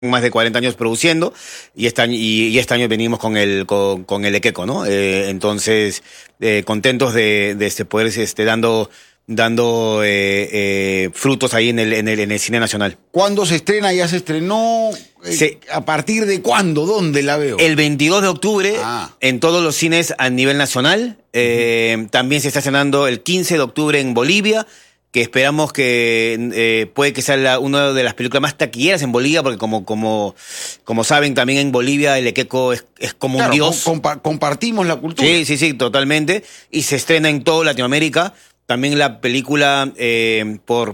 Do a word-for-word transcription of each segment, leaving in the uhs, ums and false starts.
más de cuarenta años produciendo y este año, y, y este año venimos con el con, con el Ekeko, ¿no? Eh, entonces, eh, contentos de, de este, poder este, dando, dando eh, eh, frutos ahí en el, en, el, en el cine nacional. ¿Cuándo se estrena? ¿Ya se estrenó? Eh, Sí. ¿A partir de cuándo? ¿Dónde la veo? El veintidós de octubre Ah. en todos los cines a nivel nacional. Eh, uh-huh. También se está estrenando el quince de octubre en Bolivia, que esperamos que eh, puede que sea la, una de las películas más taquilleras en Bolivia, porque como, como, como saben, también en Bolivia el Ekeko es, es como claro, un dios. Compa- compartimos la cultura. Sí, sí, sí, totalmente. Y se estrena en toda Latinoamérica. También la película eh, por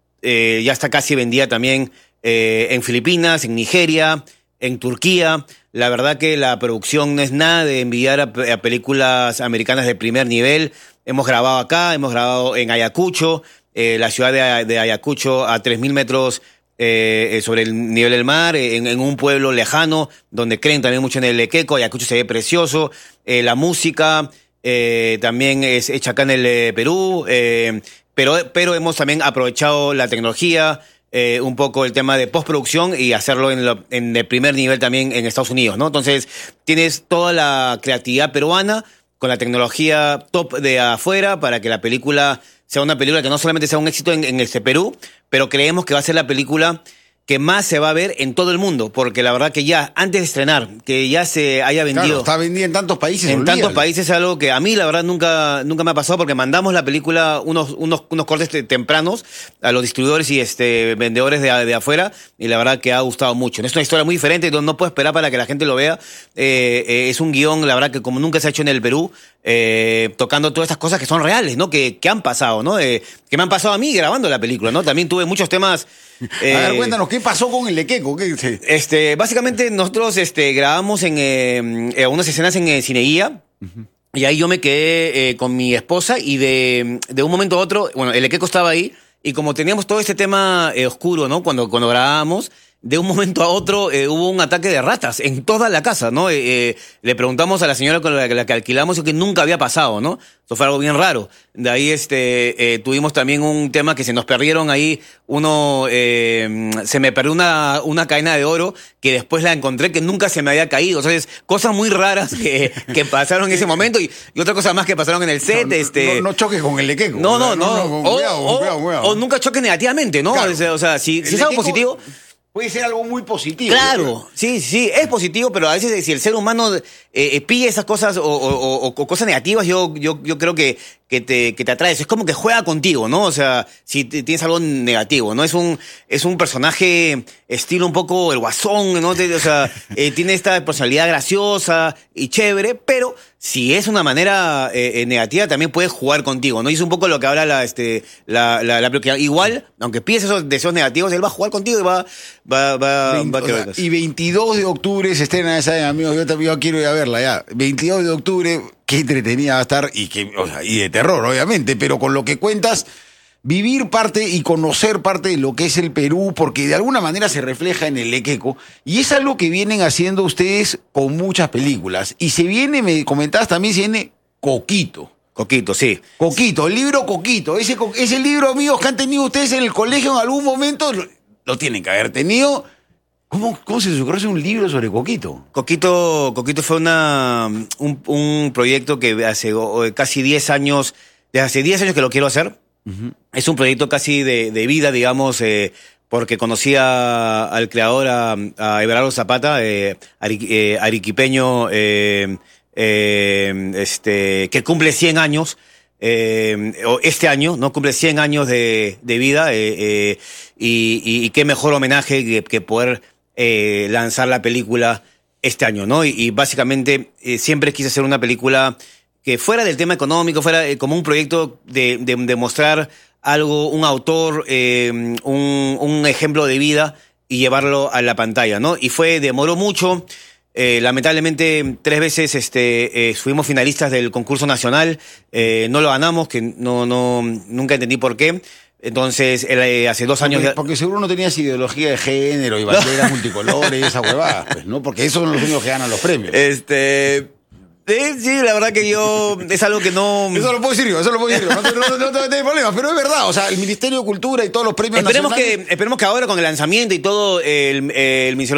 eh, ya está casi vendida también eh, en Filipinas, en Nigeria, en Turquía. La verdad que la producción no es nada de envidiar a, a películas americanas de primer nivel. Hemos grabado acá, hemos grabado en Ayacucho, eh, la ciudad de, de Ayacucho a tres mil metros eh, sobre el nivel del mar, en, en un pueblo lejano, donde creen también mucho en el Ekeko. Ayacucho se ve precioso. Eh, la música eh, también es hecha acá en el eh, Perú, eh, pero, pero hemos también aprovechado la tecnología, Eh, un poco el tema de postproducción y hacerlo en, lo, en el primer nivel también en Estados Unidos, ¿no? Entonces, tienes toda la creatividad peruana con la tecnología top de afuera para que la película sea una película que no solamente sea un éxito en, en este Perú, pero creemos que va a ser la película que más se va a ver en todo el mundo, porque la verdad que ya, antes de estrenar, que ya se haya vendido... Claro, está vendida en tantos países. En olvídalo. tantos países es algo que a mí, la verdad, nunca, nunca me ha pasado, porque mandamos la película unos, unos, unos cortes tempranos a los distribuidores y este, vendedores de, de afuera, y la verdad que ha gustado mucho. Es una historia muy diferente, no puedo esperar para que la gente lo vea. Eh, eh, es un guión, la verdad, que como nunca se ha hecho en el Perú, eh, tocando todas estas cosas que son reales, ¿no? Que, que han pasado, ¿no? Eh, que me han pasado a mí grabando la película, ¿no? También tuve muchos temas... Eh, a ver, cuéntanos, ¿qué pasó con el Ekeko? ¿Qué, sí. Este, básicamente nosotros este, grabamos en eh, unas escenas en eh, Cineguía, uh-huh. Y ahí yo me quedé eh, con mi esposa y de, de un momento a otro, bueno, el Ekeko estaba ahí y como teníamos todo este tema eh, oscuro, ¿no? Cuando, cuando grabábamos, de un momento a otro eh, hubo un ataque de ratas en toda la casa, ¿no? Eh, eh, le preguntamos a la señora con la, la que alquilamos y que nunca había pasado, ¿no? Eso fue algo bien raro. De ahí este, eh, tuvimos también un tema que se nos perdieron ahí, uno, eh, se me perdió una, una cadena de oro que después la encontré que nunca se me había caído. Entonces, cosas muy raras que, que pasaron en ese momento y, y otra cosa más que pasaron en el set. No, este... no, no choques con el Ekeko. No, no, no. no, no o, cuidado, o, cuidado, cuidado. o nunca choques negativamente, ¿no? Claro. O sea, o sea si, si es algo positivo... Puede ser algo muy positivo. Claro, ¿no? sí, sí, es positivo, pero a veces si el ser humano eh, eh, pilla esas cosas o, o, o, o cosas negativas, yo, yo, yo creo que, que, te, que te atraes. Es como que juega contigo, ¿no? O sea, si tienes algo negativo, ¿no? Es un, es un personaje estilo un poco el Guasón, ¿no? O sea, eh, tiene esta personalidad graciosa y chévere, pero si es una manera eh, negativa, también puede jugar contigo, ¿no? Y es un poco lo que habla la, este, la, la, la película. Igual, aunque pides esos deseos negativos, él va a jugar contigo y va, va, va, veinte, va a querer. O sea, y veintidós de octubre se estrena esa, amigos, yo también quiero ir a verla ya. veintidós de octubre, qué entretenida va a estar y, que, o sea, y de terror, obviamente, pero con lo que cuentas, vivir parte y conocer parte de lo que es el Perú, porque de alguna manera se refleja en el Ekeko, y es algo que vienen haciendo ustedes con muchas películas. Y se viene, me comentabas también, se viene Coquito. Coquito, sí. Coquito, el libro Coquito. Ese, ese libro, amigos, que han tenido ustedes en el colegio en algún momento, lo, lo tienen que haber tenido. ¿Cómo, ¿Cómo se les ocurrió hacer un libro sobre Coquito? Coquito, Coquito fue una, un, un proyecto que hace casi diez años, desde hace diez años que lo quiero hacer. Uh-huh. Es un proyecto casi de, de vida, digamos, eh, porque conocí a, al creador, a, a Everardo Zapata, eh, ari, eh, ariquipeño, eh, eh, este, que cumple cien años. Eh, este año, ¿no? Cumple cien años de, de vida, eh, eh, y, y, y qué mejor homenaje que, que poder eh, lanzar la película este año, ¿no? Y, y básicamente eh, siempre quise hacer una película que fuera del tema económico, fuera eh, como un proyecto de, de, de mostrar algo, un autor, eh, un, un ejemplo de vida y llevarlo a la pantalla, ¿no? Y fue, demoró mucho. Eh, lamentablemente tres veces este, eh, fuimos finalistas del concurso nacional, eh, no lo ganamos, que no, no, nunca entendí por qué. Entonces, eh, hace dos porque, años... Ya... Porque seguro no tenías ideología de género y banderas multicolores y esa huevada, pues, ¿no? Porque esos son los únicos que ganan los premios. Este... Eh, sí, la verdad que yo es algo que no... Eso lo puedo decir yo, eso lo puedo decir yo. No, no, no, no tengo problemas, pero es verdad. O sea, el Ministerio de Cultura y todos los premios Esperemos nacionales... que, esperemos que ahora con el lanzamiento y todo, el, el